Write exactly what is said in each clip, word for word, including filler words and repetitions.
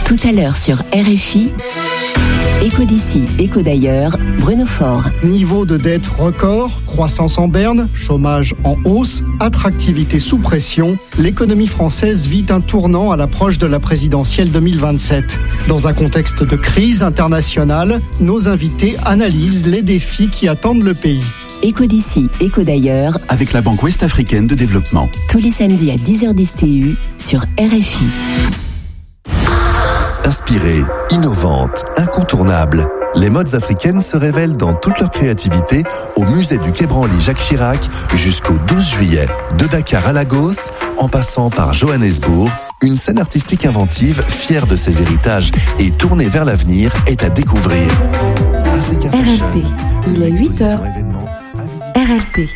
Tout à l'heure sur R F I, Écho d'ici, écho d'ailleurs, Bruno Faure. Niveau de dette record, croissance en berne, chômage en hausse, attractivité sous pression, l'économie française vit un tournant à l'approche de la présidentielle deux mille vingt-sept. Dans un contexte de crise internationale, nos invités analysent les défis qui attendent le pays. Écho d'ici, écho d'ailleurs, avec la Banque Ouest-Africaine de Développement. Tous les samedis à dix heures dix T U sur R F I. Inspirée, innovante, incontournable, les modes africaines se révèlent dans toute leur créativité au musée du Quai Branly Jacques Chirac jusqu'au douze juillet. De Dakar à Lagos, en passant par Johannesburg, une scène artistique inventive, fière de ses héritages et tournée vers l'avenir, est à découvrir. Africa Fashion, R L P, il est huit heures. R L P.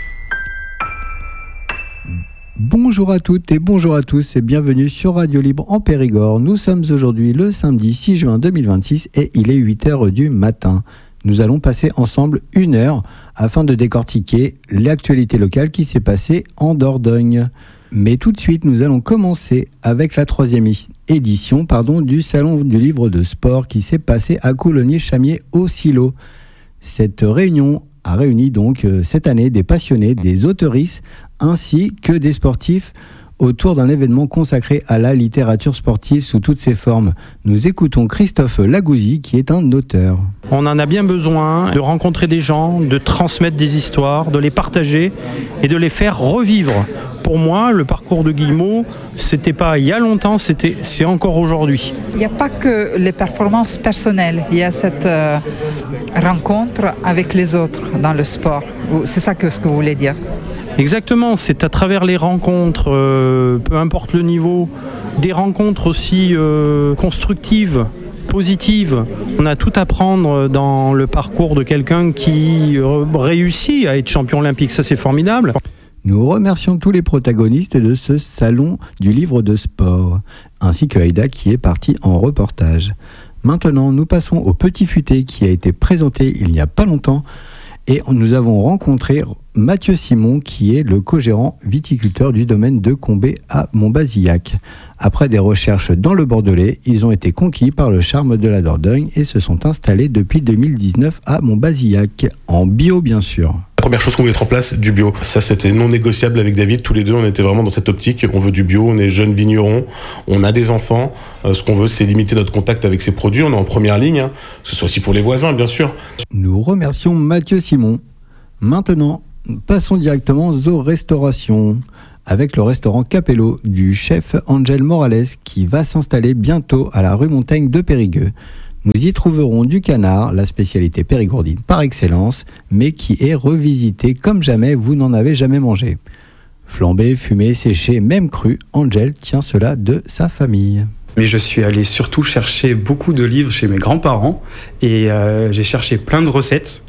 Bonjour à toutes et bonjour à tous et bienvenue sur Radio Libre en Périgord. Nous sommes aujourd'hui le samedi six juin deux mille vingt-six et il est huit heures du matin. Nous allons passer ensemble une heure afin de décortiquer l'actualité locale qui s'est passée en Dordogne. Mais tout de suite, nous allons commencer avec la troisième édition pardon, du Salon du Livre de Sport qui s'est passé à Coulommiers-Chamiers au Silo. Cette réunion a réuni donc euh, cette année des passionnés, des auteuristes ainsi que des sportifs autour d'un événement consacré à la littérature sportive sous toutes ses formes. Nous écoutons Christophe Lagouzy qui est un auteur. On en a bien besoin de rencontrer des gens, de transmettre des histoires, de les partager et de les faire revivre. Pour moi, le parcours de Guillemot, c'était pas il y a longtemps, c'était, c'est encore aujourd'hui. Il n'y a pas que les performances personnelles, il y a cette euh, rencontre avec les autres dans le sport. C'est ça que ce que vous voulez dire? Exactement, c'est à travers les rencontres, euh, peu importe le niveau, des rencontres aussi euh, constructives, positives. On a tout à prendre dans le parcours de quelqu'un qui euh, réussit à être champion olympique, ça c'est formidable. Nous remercions tous les protagonistes de ce salon du livre de sport, ainsi que Aïda qui est partie en reportage. Maintenant, nous passons au Petit Futé qui a été présenté il n'y a pas longtemps et nous avons rencontré Mathieu Simon qui est le co-gérant viticulteur du domaine de Combé à Montbazillac. Après des recherches dans le Bordelais, ils ont été conquis par le charme de la Dordogne et se sont installés depuis deux mille dix-neuf à Montbazillac, en bio bien sûr. La première chose qu'on voulait mettre en place, du bio. Ça, c'était non négociable avec David. Tous les deux, on était vraiment dans cette optique. On veut du bio, on est jeunes vignerons, on a des enfants. Euh, ce qu'on veut, c'est limiter notre contact avec ces produits. On est en première ligne, hein. Ce soit aussi pour les voisins, bien sûr. Nous remercions Mathieu Simon. Maintenant, passons directement aux restaurations. Avec le restaurant Capello du chef Angel Morales qui va s'installer bientôt à la rue Montaigne de Périgueux. Nous y trouverons du canard, la spécialité périgourdine par excellence, mais qui est revisité comme jamais vous n'en avez jamais mangé. Flambé, fumé, séché, même cru, Angel tient cela de sa famille. Mais je suis allé surtout chercher beaucoup de livres chez mes grands-parents et euh, j'ai cherché plein de recettes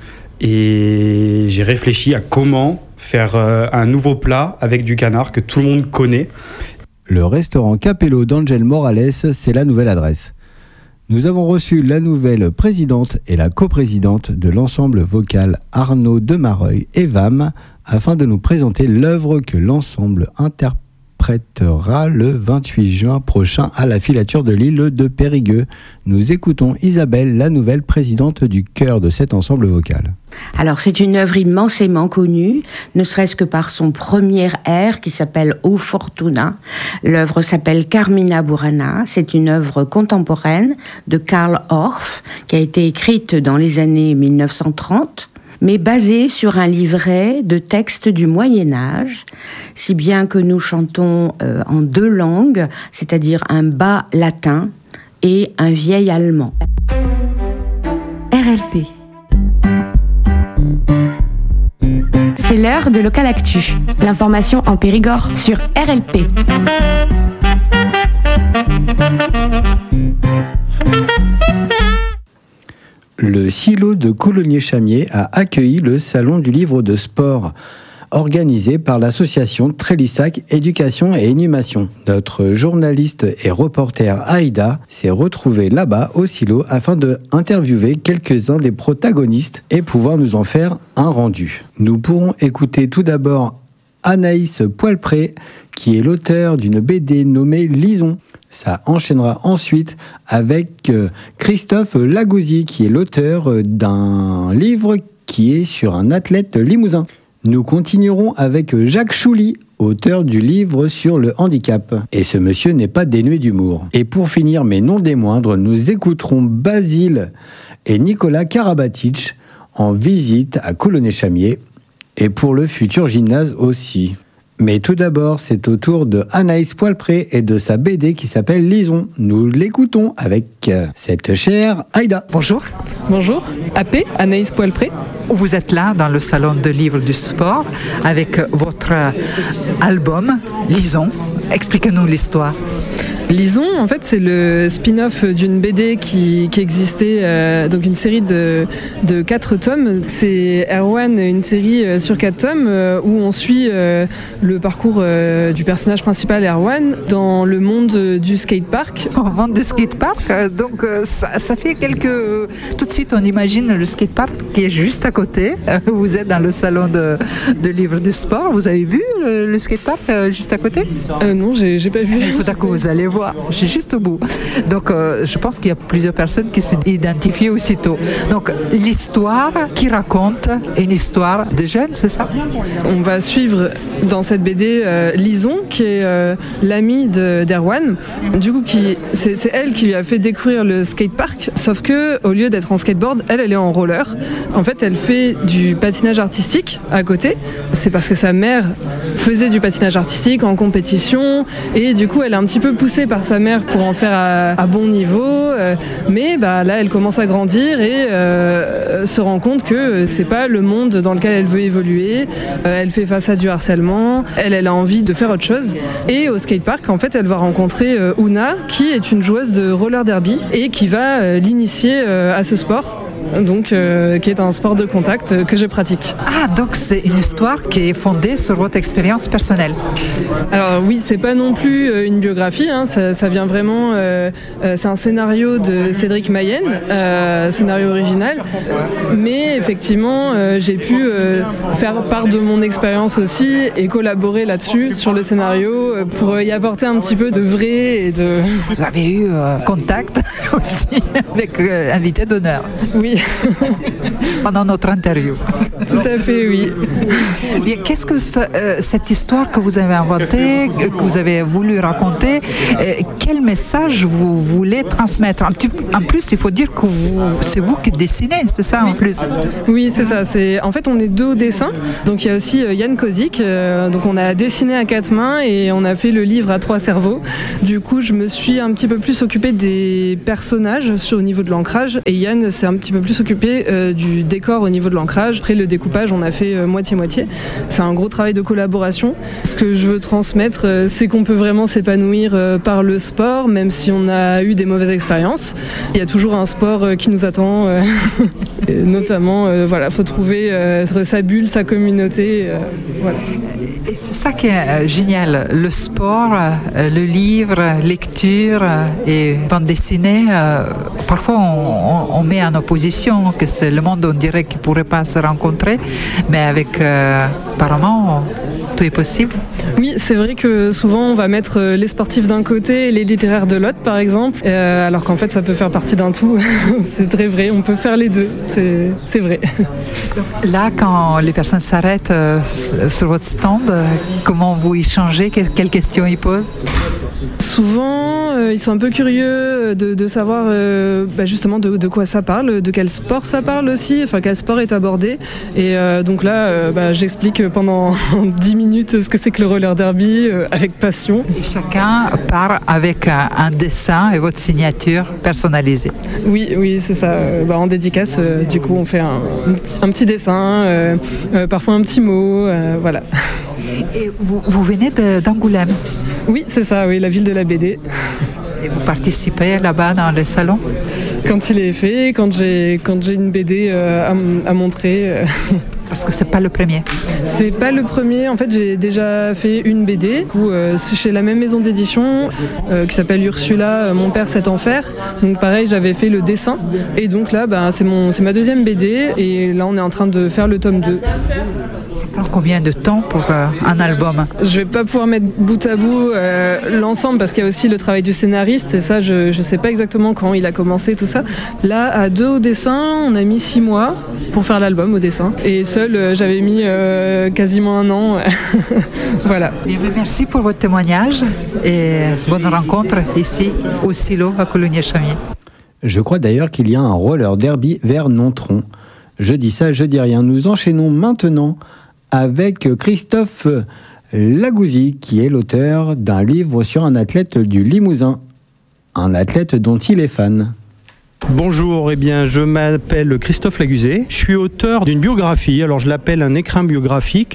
et j'ai réfléchi à comment faire euh, un nouveau plat avec du canard que tout le monde connaît. Le restaurant Capello d'Angel Morales, c'est la nouvelle adresse. Nous avons reçu la nouvelle présidente et la coprésidente de l'ensemble vocal Arnaud Demareuil et V A M afin de nous présenter l'œuvre que l'ensemble interprétera le vingt-huit juin prochain à la filature de l'île de Périgueux. Nous écoutons Isabelle, la nouvelle présidente du chœur de cet ensemble vocal. Alors c'est une œuvre immensément connue, ne serait-ce que par son premier air qui s'appelle O Fortuna. L'œuvre s'appelle Carmina Burana. C'est une œuvre contemporaine de Karl Orff qui a été écrite dans les années mille neuf cent trente, mais basée sur un livret de textes du Moyen-Âge, si bien que nous chantons euh, en deux langues, c'est-à-dire un bas latin et un vieil allemand. R L P. C'est l'heure de Local Actu. L'information en Périgord sur R L P. Le silo de Coulommiers-Chamiers a accueilli le Salon du Livre de Sport, organisé par l'association Trélissac Éducation et Animation. Notre journaliste et reporter Aïda s'est retrouvée là-bas au silo afin d'interviewer quelques-uns des protagonistes et pouvoir nous en faire un rendu. Nous pourrons écouter tout d'abord Anaïs Poilpré qui est l'auteur d'une B D nommée Lison. Ça enchaînera ensuite avec Christophe Lagouzy, qui est l'auteur d'un livre qui est sur un athlète limousin. Nous continuerons avec Jacques Chouli, auteur du livre sur le handicap. Et ce monsieur n'est pas dénué d'humour. Et pour finir, mais non des moindres, nous écouterons Basile et Nicolas Karabatic en visite à Colonnet-Chamier et pour le futur gymnase aussi. Mais tout d'abord, c'est au tour de Anaïs Poilpré et de sa B D qui s'appelle Lison. Nous l'écoutons avec cette chère Aïda. Bonjour. Bonjour. A P, Anaïs Poilpré. Vous êtes là dans le salon de livres du sport avec votre album Lison. Expliquez-nous l'histoire. Lison, en fait, c'est le spin-off d'une B D qui, qui existait, euh, donc une série de, de quatre tomes. C'est Erwan, une série sur quatre tomes euh, où on suit euh, le parcours euh, du personnage principal, Erwan, dans le monde du skatepark. Au monde du skatepark, donc euh, ça, ça fait quelques... Tout de suite, on imagine le skatepark qui est juste à côté. Vous êtes dans le salon de, de livres du sport. Vous avez vu le, le skatepark euh, juste à côté euh, Non, j'ai, j'ai pas vu. Il faudra que vous allez voir. Je suis juste au bout. Donc, euh, je pense qu'il y a plusieurs personnes qui s'identifient aussitôt. Donc, l'histoire qui raconte une histoire de jeunes, c'est ça ? On va suivre dans cette B D euh, Lison, qui est euh, l'amie de, d'Erwan. Du coup, qui, c'est, c'est elle qui lui a fait découvrir le skatepark, sauf que au lieu d'être en skateboard, elle, elle est en roller. En fait, elle fait du patinage artistique à côté. C'est parce que sa mère faisait du patinage artistique en compétition, et du coup, elle est un petit peu poussée par sa mère pour en faire à, à bon niveau, euh, mais bah, là elle commence à grandir et euh, se rend compte que c'est pas le monde dans lequel elle veut évoluer. Euh, elle fait face à du harcèlement, elle, elle a envie de faire autre chose, et au skatepark en fait elle va rencontrer euh, Ouna, qui est une joueuse de roller derby et qui va euh, l'initier euh, à ce sport. Donc, euh, qui est un sport de contact euh, que je pratique. Ah, donc c'est une histoire qui est fondée sur votre expérience personnelle. Alors oui, c'est pas non plus euh, une biographie, hein, ça, ça vient vraiment... Euh, euh, c'est un scénario de Cédric Mayenne, euh, scénario original, mais effectivement, euh, j'ai pu euh, faire part de mon expérience aussi et collaborer là-dessus, sur le scénario, euh, pour y apporter un petit peu de vrai et de... Vous avez eu euh, contact aussi avec euh, invité d'honneur. Oui. Pendant notre interview. Tout à fait, oui. Bien, qu'est-ce que ça, euh, cette histoire que vous avez inventée, que vous avez voulu raconter, euh, quel message vous voulez transmettre ? En, en plus, il faut dire que vous, c'est vous qui dessinez, c'est ça en plus ? Oui, c'est ça. C'est, en fait, on est deux au dessin. Donc, il y a aussi euh, Yann Kozik. Euh, donc, on a dessiné à quatre mains et on a fait le livre à trois cerveaux. Du coup, je me suis un petit peu plus occupée des personnages sur, au niveau de l'ancrage. Et Yann s'est un petit peu plus occupé euh, du décor au niveau de l'ancrage. Après, le découpage, on a fait euh, moitié-moitié. C'est un gros travail de collaboration. Ce que je veux transmettre, euh, c'est qu'on peut vraiment s'épanouir euh, par le sport, même si on a eu des mauvaises expériences. Il y a toujours un sport euh, qui nous attend. Euh, et notamment, euh, voilà, faut trouver euh, sa bulle, sa communauté. Euh, voilà. Et c'est ça qui est euh, génial. Le sport, euh, le livre, lecture euh, et bande dessinée, euh, parfois on, on, on met en opposition que c'est le monde, on dirait qu'il ne pourrait pas se rencontrer, mais avec, euh, apparemment, tout est possible. Oui, c'est vrai que souvent on va mettre les sportifs d'un côté et les littéraires de l'autre, par exemple, euh, alors qu'en fait ça peut faire partie d'un tout. C'est très vrai, on peut faire les deux, c'est, c'est vrai. Là, quand les personnes s'arrêtent euh, sur votre stand, euh, comment vous y changez ? Quelles, quelles questions ils posent ? Souvent, euh, ils sont un peu curieux de, de savoir euh, bah justement de, de quoi ça parle, de quel sport ça parle aussi, enfin quel sport est abordé. Et euh, donc là, euh, bah, j'explique pendant dix minutes ce que c'est que le roller derby euh, avec passion. Et chacun part avec un, un dessin et votre signature personnalisée. Oui, oui, c'est ça. Bah, en dédicace, euh, du coup, on fait un, un petit dessin, euh, euh, parfois un petit mot, euh, voilà. Et vous, vous venez de, d'Angoulême ? Oui, c'est ça, oui, la ville de la B D. Et vous participez là-bas dans le salon ? Quand il est fait, quand j'ai, quand j'ai une B D euh, à, à montrer. Euh. Parce que c'est pas le premier. C'est pas le premier. En fait, j'ai déjà fait une B D où euh, c'est chez la même maison d'édition euh, qui s'appelle Ursula, euh, Mon père cet enfer. Donc pareil, j'avais fait le dessin. Et donc là, bah, c'est mon, c'est ma deuxième B D. Et là, on est en train de faire le tome deux. Ça prend combien de temps pour euh, un album? Je vais pas pouvoir mettre bout à bout euh, l'ensemble parce qu'il y a aussi le travail du scénariste et ça je, je sais pas exactement quand il a commencé tout ça. Là à deux au dessin on a mis six mois pour faire l'album au dessin et seul euh, j'avais mis euh, quasiment un an. Voilà. Bien, merci pour votre témoignage et bonne rencontre ici au silo à Coulommiers-Chamiers. Je crois d'ailleurs qu'il y a un roller derby vers Nontron. Je dis ça, je dis rien. Nous enchaînons maintenant avec Christophe Lagouzy, qui est l'auteur d'un livre sur un athlète du Limousin, un athlète dont il est fan. Bonjour, eh bien, je m'appelle Christophe Laguzé. Je suis auteur d'une biographie, alors je l'appelle un écrin biographique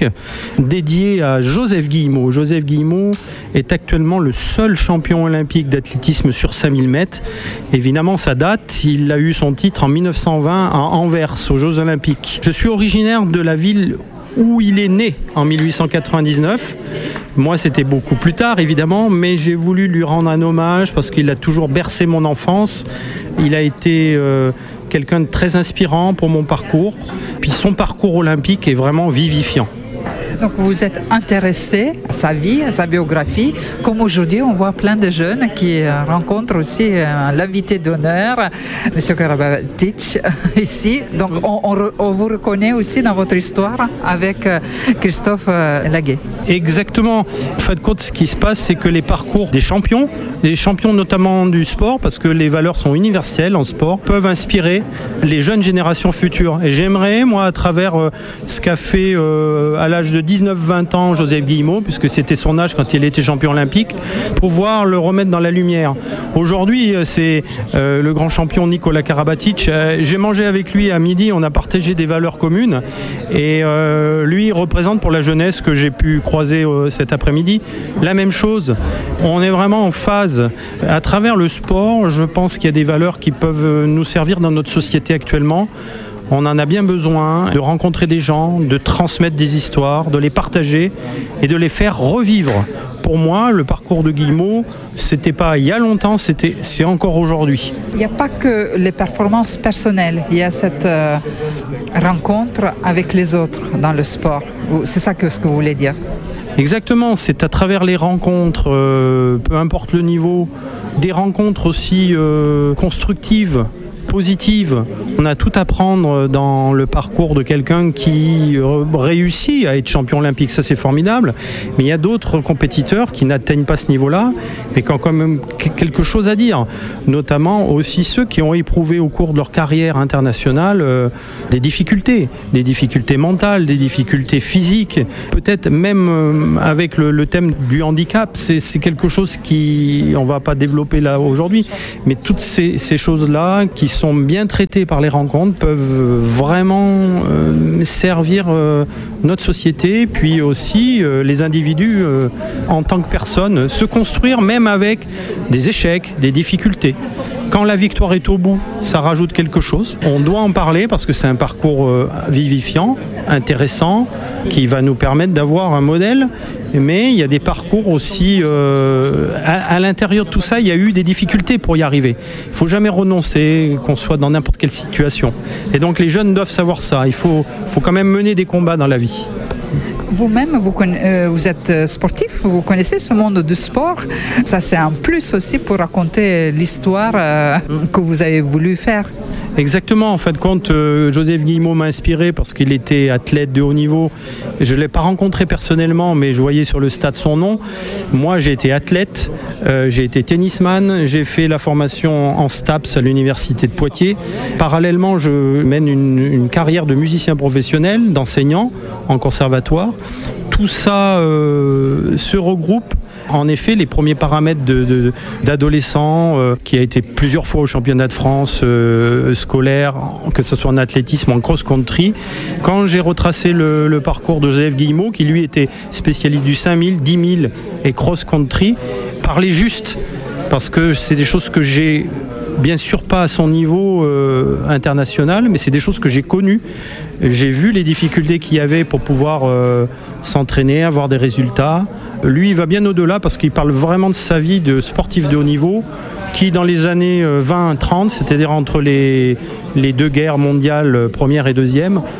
dédié à Joseph Guillemot. Joseph Guillemot est actuellement le seul champion olympique d'athlétisme sur cinq mille mètres. Évidemment, ça date. Il a eu son titre en mille neuf cent vingt à Anvers, aux Jeux Olympiques. Je suis originaire de la ville où il est né en mille huit cent quatre-vingt-dix-neuf. Moi, c'était beaucoup plus tard, évidemment, mais j'ai voulu lui rendre un hommage parce qu'il a toujours bercé mon enfance. Il a été euh, quelqu'un de très inspirant pour mon parcours. Puis son parcours olympique est vraiment vivifiant. Donc vous êtes intéressé à sa vie, à sa biographie, comme aujourd'hui on voit plein de jeunes qui rencontrent aussi euh, l'invité d'honneur, M. Karabatic, ici. Donc on, on, on vous reconnaît aussi dans votre histoire avec euh, Christophe euh, Laguet. Exactement. En fin de compte, ce qui se passe, c'est que les parcours des champions, des champions notamment du sport, parce que les valeurs sont universelles en sport, peuvent inspirer les jeunes générations futures. Et j'aimerais, moi, à travers euh, ce qu'a fait euh, à l'âge de dix-neuf vingt ans Joseph Guillemot, puisque c'était son âge quand il était champion olympique, pouvoir le remettre dans la lumière. Aujourd'hui, c'est euh, le grand champion Nicolas Karabatic. Euh, j'ai mangé avec lui à midi, on a partagé des valeurs communes et euh, lui représente pour la jeunesse que j'ai pu croiser euh, cet après-midi la même chose. On est vraiment en phase. À travers le sport, je pense qu'il y a des valeurs qui peuvent nous servir dans notre société actuellement. On en a bien besoin de rencontrer des gens, de transmettre des histoires, de les partager et de les faire revivre. Pour moi, le parcours de Guillemot, c'était pas il y a longtemps, c'était, c'est encore aujourd'hui. Il n'y a pas que les performances personnelles, il y a cette euh, rencontre avec les autres dans le sport. C'est ça que ce que vous voulez dire? Exactement, c'est à travers les rencontres, euh, peu importe le niveau, des rencontres aussi euh, constructives, positive. On a tout à prendre dans le parcours de quelqu'un qui réussit à être champion olympique, ça c'est formidable, mais il y a d'autres compétiteurs qui n'atteignent pas ce niveau-là, mais qui ont quand même quelque chose à dire, notamment aussi ceux qui ont éprouvé au cours de leur carrière internationale euh, des difficultés, des difficultés mentales, des difficultés physiques, peut-être même euh, avec le, le thème du handicap, c'est, c'est quelque chose qui, on va pas développer là aujourd'hui, mais toutes ces, ces choses-là qui sont bien traités par les rencontres peuvent vraiment euh, servir euh, notre société, puis aussi euh, les individus euh, en tant que personnes, se construire même avec des échecs, des difficultés. Quand la victoire est au bout, ça rajoute quelque chose. On doit en parler parce que c'est un parcours euh, vivifiant, intéressant, qui va nous permettre d'avoir un modèle. Mais il y a des parcours aussi, euh, à, à l'intérieur de tout ça, il y a eu des difficultés pour y arriver. Il ne faut jamais renoncer, qu'on soit dans n'importe quelle situation. Et donc les jeunes doivent savoir ça. Il faut, faut quand même mener des combats dans la vie. Vous-même, vous, euh, vous êtes sportif, vous connaissez ce monde du sport. Ça, c'est un plus aussi pour raconter l'histoire euh, que vous avez voulu faire. Exactement, en fin de compte, euh, Joseph Guillemot m'a inspiré parce qu'il était athlète de haut niveau. Je ne l'ai pas rencontré personnellement, mais je voyais sur le stade son nom. Moi, j'ai été athlète, euh, j'ai été tennisman, j'ai fait la formation en STAPS à l'université de Poitiers. Parallèlement, je mène une, une carrière de musicien professionnel, d'enseignant en conservatoire. Tout ça euh, se regroupe. En effet, les premiers paramètres de, de, d'adolescent, euh, qui a été plusieurs fois au championnat de France euh, scolaire, que ce soit en athlétisme, en cross-country. Quand j'ai retracé le, le parcours de Joseph Guillemot, qui lui était spécialiste du cinq mille, dix mille et cross-country, parler juste, parce que c'est des choses que j'ai, bien sûr pas à son niveau euh, international, mais c'est des choses que j'ai connues. J'ai vu les difficultés qu'il y avait pour pouvoir euh, s'entraîner, avoir des résultats. Lui, il va bien au-delà parce qu'il parle vraiment de sa vie de sportif de haut niveau qui, dans les années vingt trente, c'est-à-dire entre les, les deux guerres mondiales, première et deuxième,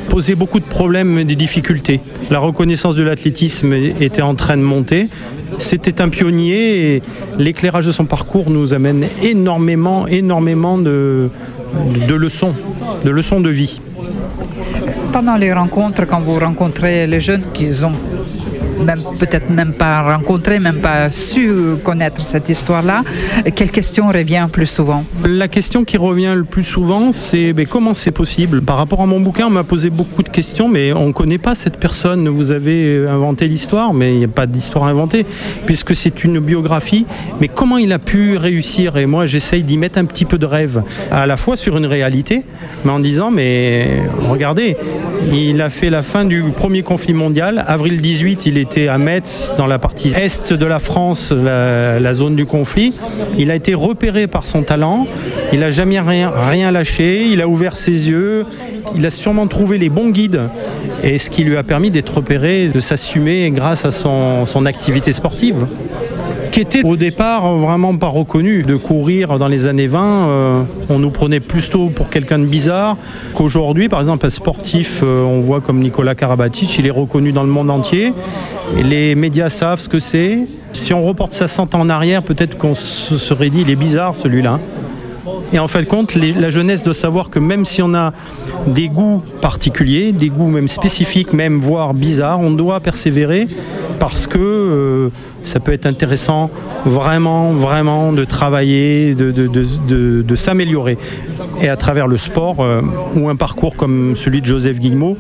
posait beaucoup de problèmes et des difficultés. La reconnaissance de l'athlétisme était en train de monter. C'était un pionnier et l'éclairage de son parcours nous amène énormément, énormément de, de leçons, de leçons de vie. Pendant les rencontres, quand vous rencontrez les jeunes qui ont même, peut-être même pas rencontré, même pas su connaître cette histoire-là, quelle question revient plus souvent? La question qui revient le plus souvent, c'est mais comment c'est possible? Par rapport à mon bouquin, on m'a posé beaucoup de questions, mais on ne connaît pas cette personne. Vous avez inventé l'histoire, mais il n'y a pas d'histoire inventée, puisque c'est une biographie. Mais comment il a pu réussir? Et moi, j'essaye d'y mettre un petit peu de rêve, à la fois sur une réalité, mais en disant, mais regardez, il a fait la fin du premier conflit mondial. Avril dix-huit, il était à Metz, dans la partie est de la France, la, la zone du conflit. Il a été repéré par son talent. Il n'a jamais rien, rien lâché. Il a ouvert ses yeux. Il a sûrement trouvé les bons guides. Et ce qui lui a permis d'être repéré, de s'assumer grâce à son, son activité sportive, qui était au départ vraiment pas reconnu. De courir dans les années vingt, euh, on nous prenait plutôt pour quelqu'un de bizarre qu'aujourd'hui. Par exemple, un sportif, euh, on voit comme Nicolas Karabatic, il est reconnu dans le monde entier. Et les médias savent ce que c'est. Si on reporte ça cent ans en arrière, peut-être qu'on se serait dit, il est bizarre celui-là. Et en fin de compte, les, la jeunesse doit savoir que même si on a des goûts particuliers, des goûts même spécifiques, même voire bizarres, on doit persévérer parce que euh, ça peut être intéressant vraiment, vraiment de travailler, de, de, de, de, de s'améliorer. Et à travers le sport euh, ou un parcours comme celui de Joseph Guillemot,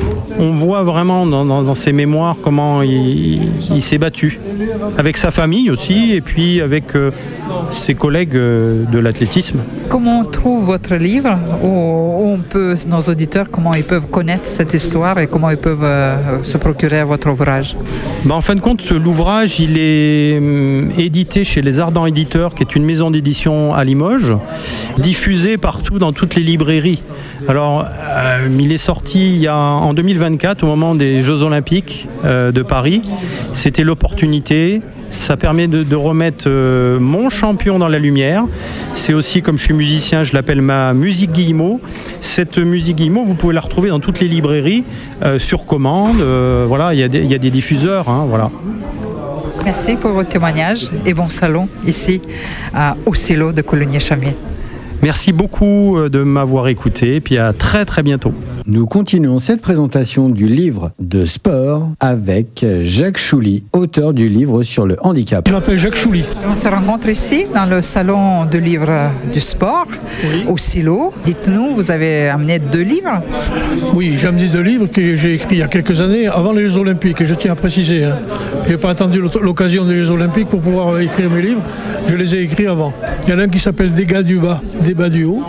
on voit vraiment dans, dans, dans ses mémoires comment il, il s'est battu. Avec sa famille aussi et puis avec euh, ses collègues euh, de l'athlétisme. Comment on trouve votre livre? Où on peut, nos auditeurs, comment ils peuvent connaître cette histoire et comment ils peuvent euh, se procurer votre ouvrage? Ben, en fin de compte, l'ouvrage il est hum, édité chez les Ardents Éditeurs, qui est une maison d'édition à Limoges, diffusé partout dans toutes les librairies. Alors, euh, il est sorti il y a, en deux mille vingt-quatre, au moment des Jeux Olympiques euh, de Paris. C'était l'opportunité. Ça permet de, de remettre euh, mon champion dans la lumière. C'est aussi, comme je suis musicien, je l'appelle ma musique Guillemot. Cette musique Guillemot, vous pouvez la retrouver dans toutes les librairies, euh, sur commande. Euh, voilà, il y, y a des diffuseurs. Hein, voilà. Merci pour votre témoignage et bon salon ici à, au silo de Coulommiers-Chamiers. Merci beaucoup de m'avoir écouté et puis à très très bientôt. Nous continuons cette présentation du livre de sport avec Jacques Chouly, auteur du livre sur le handicap. Je m'appelle Jacques Chouly. On se rencontre ici dans le salon du livre du sport, oui, au silo. Dites-nous, vous avez amené deux livres? Oui, j'ai amené deux livres que j'ai écrits il y a quelques années, avant les Jeux Olympiques, et je tiens à préciser. Hein. Je n'ai pas attendu l'occasion des Jeux Olympiques pour pouvoir écrire mes livres, je les ai écrits avant. Il y en a un qui s'appelle Dégâts du bas, débat du haut.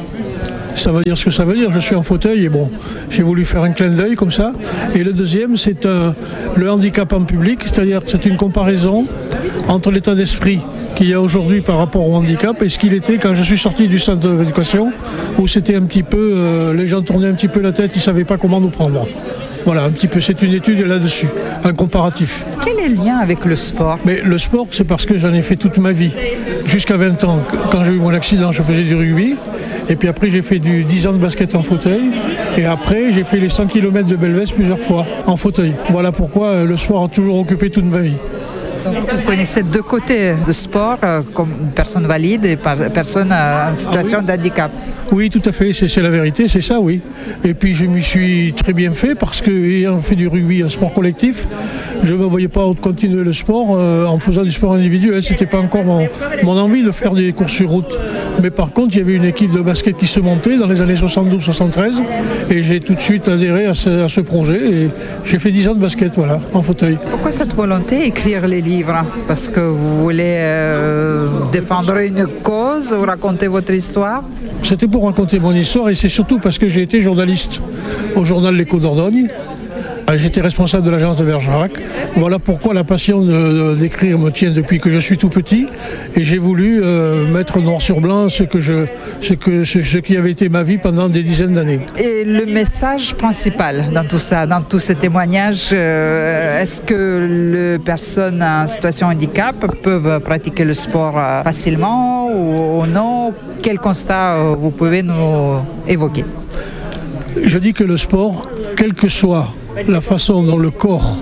Ça veut dire ce que ça veut dire, je suis en fauteuil et bon, j'ai voulu faire un clin d'œil comme ça. Et le deuxième, c'est euh, le handicap en public, c'est-à-dire que c'est une comparaison entre l'état d'esprit qu'il y a aujourd'hui par rapport au handicap et ce qu'il était quand je suis sorti du centre d'éducation, où c'était un petit peu, euh, les gens tournaient un petit peu la tête, ils ne savaient pas comment nous prendre. Voilà, un petit peu, c'est une étude là-dessus, un comparatif. Quel est le lien avec le sport? Mais le sport, c'est parce que j'en ai fait toute ma vie. Jusqu'à vingt ans, quand j'ai eu mon accident, je faisais du rugby. Et puis après, j'ai fait du dix ans de basket en fauteuil. Et après, j'ai fait les cent kilomètres de Belvès plusieurs fois en fauteuil. Voilà pourquoi le sport a toujours occupé toute ma vie. Donc, vous connaissez deux côtés de sport, euh, comme personne valide et par, personne euh, en situation ah oui. de handicap. Oui, tout à fait, c'est, c'est la vérité, c'est ça, oui. Et puis je m'y suis très bien fait parce que, ayant fait du rugby, un sport collectif, je ne me voyais pas continuer le sport euh, en faisant du sport individuel. C'était pas encore mon, mon envie de faire des courses sur route. Mais par contre, il y avait une équipe de basket qui se montait dans les années soixante-douze soixante-treize et j'ai tout de suite adhéré à ce, à ce projet et j'ai fait dix ans de basket, voilà, en fauteuil. Pourquoi cette volonté d'écrire les livres? Parce que vous voulez euh, défendre une cause ou raconter votre histoire? C'était pour raconter mon histoire et c'est surtout parce que j'ai été journaliste au journal L'Écho d'Ordogne. J'étais responsable de l'agence de Bergerac. Voilà pourquoi la passion de, d'écrire me tient depuis que je suis tout petit. Et j'ai voulu euh, mettre noir sur blanc ce, que je, ce, que, ce, ce qui avait été ma vie pendant des dizaines d'années. Et le message principal dans tout ça, dans tous ces témoignages, euh, est-ce que les personnes en situation de handicap peuvent pratiquer le sport facilement ou, ou non? Quel constat vous pouvez nous évoquer? Je dis que le sport quelle que soit la façon dont le corps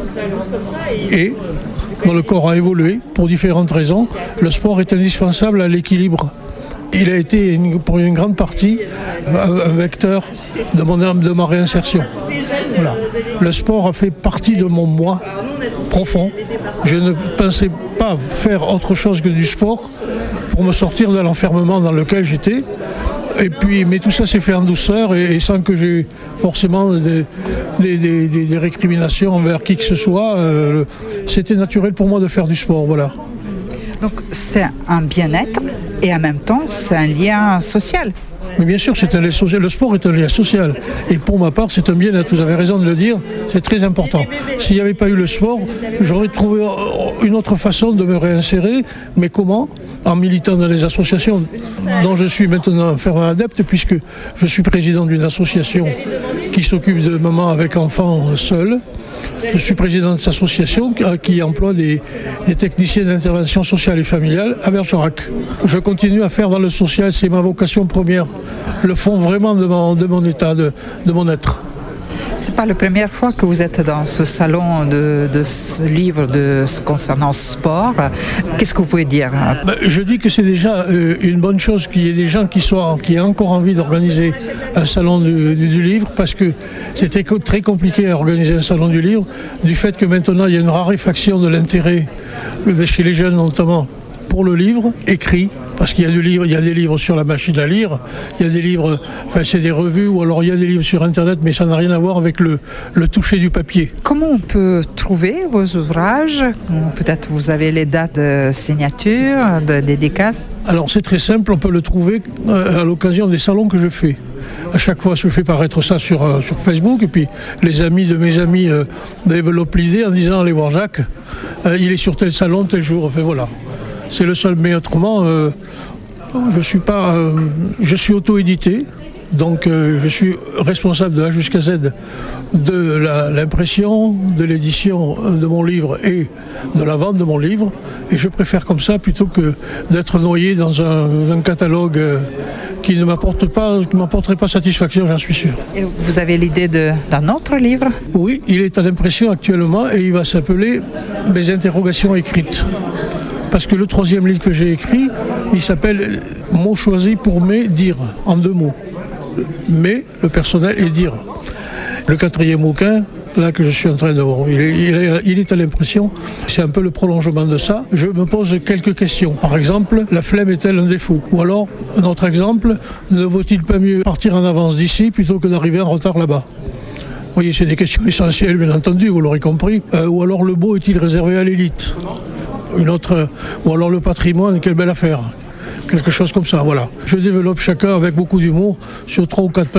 est, dont le corps a évolué, pour différentes raisons, le sport est indispensable à l'équilibre. Il a été, pour une grande partie, un vecteur de, mon, de ma réinsertion. Voilà. Le sport a fait partie de mon moi profond. Je ne pensais pas faire autre chose que du sport pour me sortir de l'enfermement dans lequel j'étais. Et puis, mais tout ça s'est fait en douceur et, et sans que j'ai forcément des, des, des, des, des récriminations envers qui que ce soit. Euh, c'était naturel pour moi de faire du sport, voilà. Donc c'est un bien-être et en même temps c'est un lien social. Mais bien sûr, c'est un lien social. Le sport est un lien social. Et pour ma part, c'est un bien-être. Vous avez raison de le dire, c'est très important. S'il n'y avait pas eu le sport, j'aurais trouvé une autre façon de me réinsérer. Mais comment ? En militant dans les associations dont je suis maintenant fervent adepte, puisque je suis président d'une association qui s'occupe de mamans avec enfants seuls. Je suis président de cette association qui emploie des, des techniciens d'intervention sociale et familiale à Bergerac. Je continue à faire dans le social, c'est ma vocation première, le fond vraiment de mon, de mon état, de, de mon être. C'est pas la première fois que vous êtes dans ce salon de, de ce livre de, concernant ce sport. Qu'est-ce que vous pouvez dire ? Ben, je dis que c'est déjà euh, une bonne chose qu'il y ait des gens qui, soient, qui aient encore envie d'organiser un salon du, du, du livre, parce que c'était très compliqué à organiser un salon du livre, du fait que maintenant il y a une raréfaction de l'intérêt chez les jeunes notamment pour le livre écrit, parce qu'il y a du livre, il y a des livres sur la machine à lire, il y a des livres, enfin c'est des revues, ou alors il y a des livres sur internet, mais ça n'a rien à voir avec le, le toucher du papier. Comment on peut trouver vos ouvrages ? Peut-être vous avez les dates de signature, de dédicace ? Alors c'est très simple, on peut le trouver à l'occasion des salons que je fais. À chaque fois, je fais paraître ça sur, euh, sur Facebook, et puis les amis de mes amis euh, développent l'idée en disant allez voir Jacques, euh, il est sur tel salon, tel jour, enfin voilà. C'est le seul, mais autrement, euh, je suis pas, euh, je suis auto-édité, donc euh, je suis responsable de A jusqu'à Z de la, l'impression, de l'édition de mon livre et de la vente de mon livre, et je préfère comme ça plutôt que d'être noyé dans un, un catalogue euh, qui ne m'apporte pas, qui m'apporterait pas satisfaction, j'en suis sûr. Et vous avez l'idée de, d'un autre livre ? Oui, il est à l'impression actuellement et il va s'appeler « Mes interrogations écrites ». Parce que le troisième livre que j'ai écrit, il s'appelle « Mots choisis pour mes dire », en deux mots. Mais, le personnel, et dire. Le quatrième bouquin, là que je suis en train de voir, il est, il est, il est à l'impression, c'est un peu le prolongement de ça. Je me pose quelques questions. Par exemple, la flemme est-elle un défaut ? Ou alors, un autre exemple, ne vaut-il pas mieux partir en avance d'ici plutôt que d'arriver en retard là-bas ? Vous voyez, c'est des questions essentielles, bien entendu, vous l'aurez compris. Euh, ou alors, le beau est-il réservé à l'élite ? Une autre, ou alors le patrimoine, quelle belle affaire. Quelque chose comme ça, voilà. Je développe chacun avec beaucoup d'humour sur trois ou quatre pages.